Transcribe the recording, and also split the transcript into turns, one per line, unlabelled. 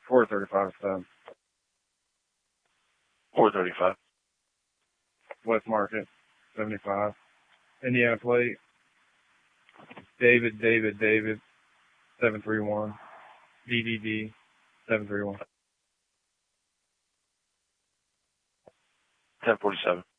435 sub.
435.
West Market, 75. Indiana plate. David, 731. DDD, 731.
1047.